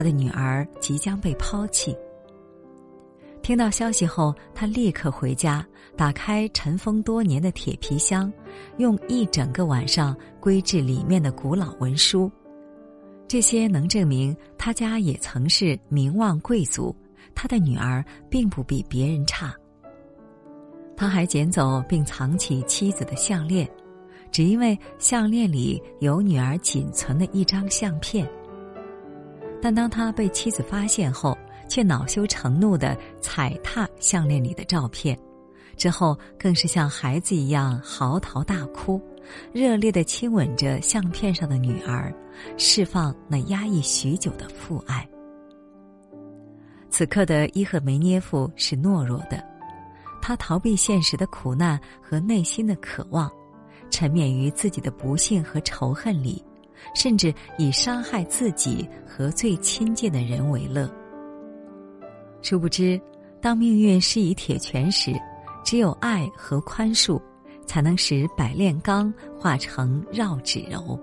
他的女儿即将被抛弃。听到消息后，他立刻回家，打开尘封多年的铁皮箱，用一整个晚上归置里面的古老文书。这些能证明他家也曾是名望贵族，他的女儿并不比别人差。他还捡走并藏起妻子的项链，只因为项链里有女儿仅存的一张相片。但当他被妻子发现后，却恼羞成怒地踩踏项链里的照片，之后更是像孩子一样嚎啕大哭，热烈地亲吻着相片上的女儿，释放那压抑许久的父爱。此刻的伊赫梅涅夫是懦弱的，他逃避现实的苦难和内心的渴望，沉湎于自己的不幸和仇恨里，甚至以伤害自己和最亲近的人为乐。殊不知，当命运施以铁拳时，只有爱和宽恕才能使百炼钢化成绕指柔。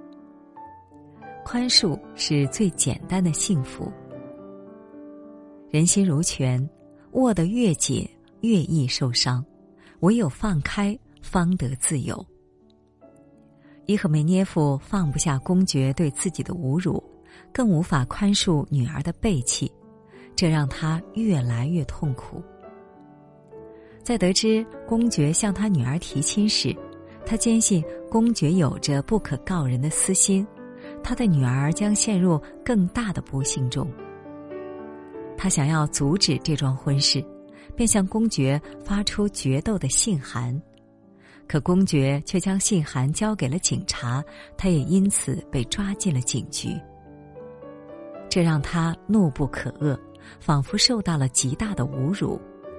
宽恕是最简单的幸福。人心如拳，握得越紧越易受伤，唯有放开方得自由。伊赫梅涅夫放不下公爵对自己的侮辱，更无法宽恕女儿的背弃，这让他越来越痛苦。在得知公爵向他女儿提亲时，他坚信公爵有着不可告人的私心，他的女儿将陷入更大的不幸中。他想要阻止这桩婚事，便向公爵发出决斗的信函，可公爵却将信函交给了警察，他也因此被抓进了警局。这让他怒不可遏，仿佛受到了极大的侮辱。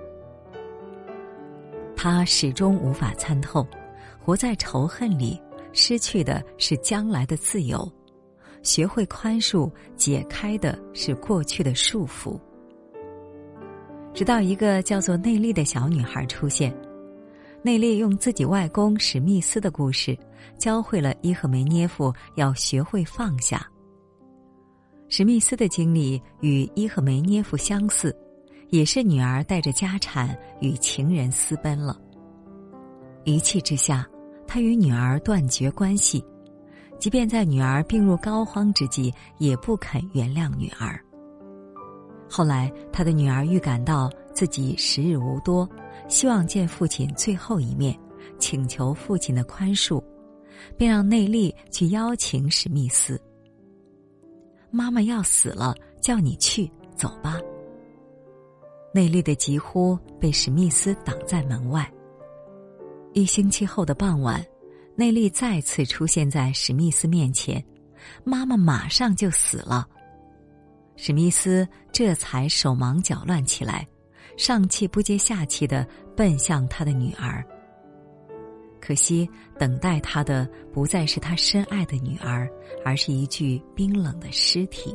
他始终无法参透，活在仇恨里，失去的是将来的自由；学会宽恕，解开的是过去的束缚。直到一个叫做内利的小女孩出现，内利用自己外公史密斯的故事，教会了伊赫梅涅夫要学会放下。史密斯的经历与伊赫梅涅夫相似，也是女儿带着家产与情人私奔了。一气之下，他与女儿断绝关系，即便在女儿病入膏肓之际，也不肯原谅女儿。后来他的女儿预感到自己时日无多，希望见父亲最后一面，请求父亲的宽恕，便让内利去邀请史密斯。妈妈要死了，叫你去，走吧。内利的疾呼被史密斯挡在门外。1星期后的傍晚，内利再次出现在史密斯面前，妈妈马上就死了。史密斯这才手忙脚乱起来，上气不接下气地奔向他的女儿。可惜等待他的不再是他深爱的女儿，而是一具冰冷的尸体。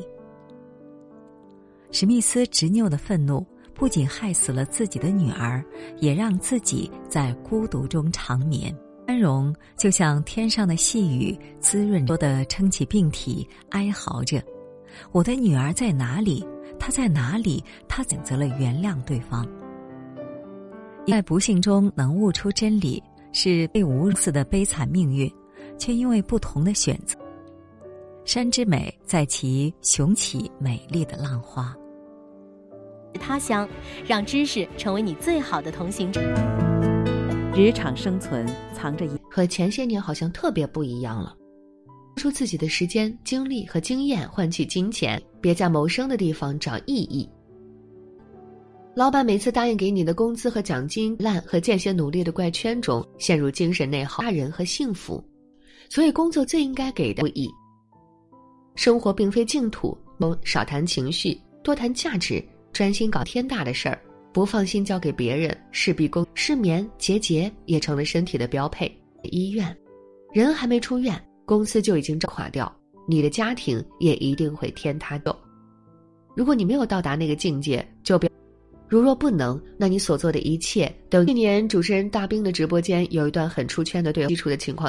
史密斯执拗的愤怒不仅害死了自己的女儿，也让自己在孤独中长眠。宽容就像天上的细雨，滋润着的撑起病体，哀嚎着：我的女儿在哪里？她在哪里？他选择了原谅对方。在不幸中能悟出真理，是被无似的悲惨命运，却因为不同的选择。山之美在其雄起美丽的浪花。 他乡，让知识成为你最好的同行者。 职场生存藏着和前些年好像特别不一样了。付出自己的时间、精力和经验换取金钱，别在谋生的地方找意义。老板每次答应给你的工资和奖金，烂和间歇努力的怪圈中，陷入精神内耗，他人和幸福。所以工作最应该给的意义。生活并非净土，少谈情绪，多谈价值，专心搞天大的事儿，不放心交给别人，事必躬。失眠、结节也成了身体的标配。医院，人还没出院，公司就已经垮掉，你的家庭也一定会天塌掉。如果你没有到达那个境界，就别。如若不能，那你所做的一切都。去年主持人大兵的直播间有一段很出圈的对基础的情况。